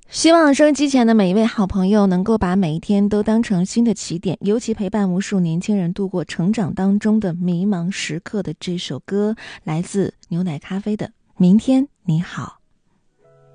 希望收音机前的每一位好朋友能够把每一天都当成新的起点，尤其陪伴无数年轻人度过成长当中的迷茫时刻的这首歌，来自牛奶咖啡的《明天你好》。